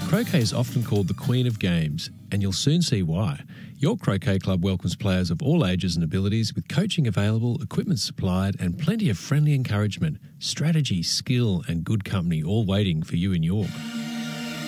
Croquet is often called the Queen of Games, and you'll soon see why. York Croquet Club welcomes players of all ages and abilities with coaching available, equipment supplied, and plenty of friendly encouragement, strategy, skill, and good company all waiting for you in York.